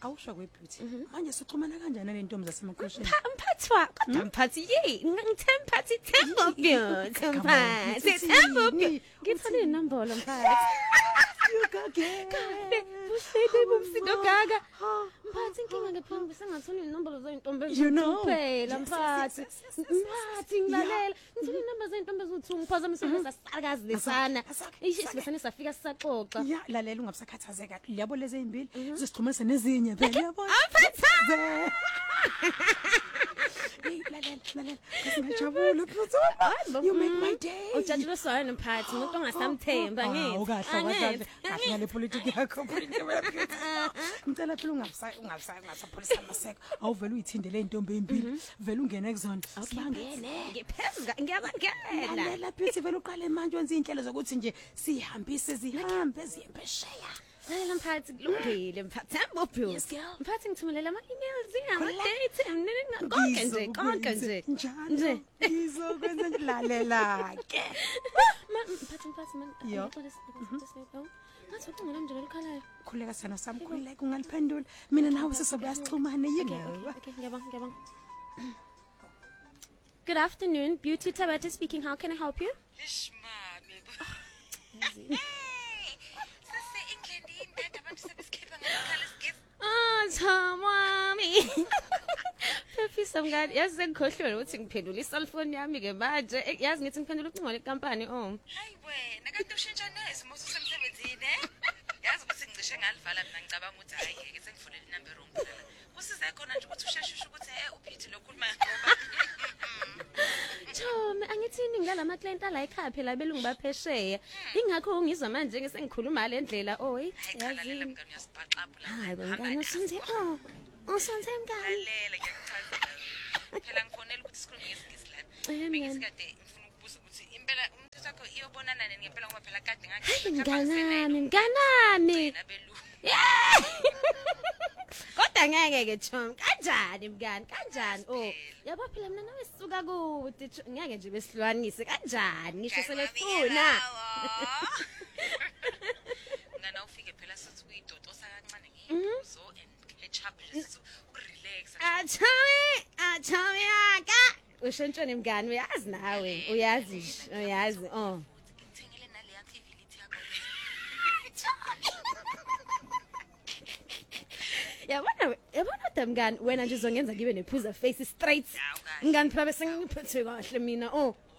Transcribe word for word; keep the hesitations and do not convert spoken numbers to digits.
awusho kwebeauty manje sixhumana kanjani nentombi zasemaqosheni mphathwa kodwa mphathi yi ngithe mphathi Tembo Beauty mphathi Tembo Beauty ngithole inombolo mphathi yogage busede bumsido gaga mphathi inkinga ngephambi sengatholi inombolo zeintombi kuphela mphathi mphathi ngilalela ngithole inombolo zeintombi eziwu-two ngiphazamise sasakazi lesana isibesane safika sisaxoxa ya lalela ungabusakhathazeka yabo lezi ezimbili sizixhumanise nezinye phela yabona aphatha hey lalela lalela ngijabule phela you make my day ujatshilo sona mphathi umuntu ongasamthemba ngithi awukahle kahle kahle ngale politiki yakho ngicela phela ungabusaya ungabusaya ungasapholisa amaseko awuvela uyithindele intombi ezimbili vele ungene kuzona sibangene ngiphezulu ngiyabangena lalela Beauty vele uqale manje wenza inhlelo zokuthi nje sihambise zihambe ziyempesheya Lalela mphathi kulungile mphathi Tembo Beauty mphathi ngithumelela ama-emails ama-date konke nje konke nje njalo ngizokwenza nje lalela ke mphathi mphathi man ngathi ungena mnjalo likhalayo khuleka sana sami khuleka ungaliphendula mina nawe sizobuya sixhumane yini okay ngiyabonga ngiyabonga Good afternoon Beauty Tabata speaking how can I help you Ish mami Oh, Tomami. Pepi samngani yazi sengikhohlwe ukuthi ngiphendula iselfone yami ke manje yazi ngithi ngiphendula ucingo lecompany oh. Hayi wena kanti ushintsha nesimo usemsebenzini eh? Yazi ukuthi ngicishe ngalivala mina ngicabanga ukuthi hayi ke sengifonela inumber wrong phela. Kusiza khona nje ukuthi usheshushe ukuthi eh uphithi lokhuluma ngoba. Tom angithini ngalama client ala ekhaya phela belungu baphesheya. Ingakho ungizwa manje ngisengikhuluma le ndlela oyi. Yazi mngani uyasibhaxabula. Hayi mngani usunze oh. Usunze mngani. Lalela ngiyakuchazela. Phela ngifonela ukuthi sikhulume ngesikisi lana. Bengisikade ngifuna ukubuza ukuthi impela umuntu wakho iyobonana nini ngempela ngoba phela kade ngathi nganami nganami. Kodwa ngeke ke Tom kanjani mngani kanjani oh yabo phela mina nawe sisuka kude ngeke nje besilwanise kanjani ngisho selefuna ngana ufike phela sithi uyidodosa kancane ngiyibuzo and catch up nje urelax athami athami aka ushentshene mngani uyazi nawe uyazi uyazi oh ngithengele nale activity yakho Yabona yabona damngani wena nje uzongenza ngibe nephuza face straight ngani phela bese ngiphethe kahle mina oh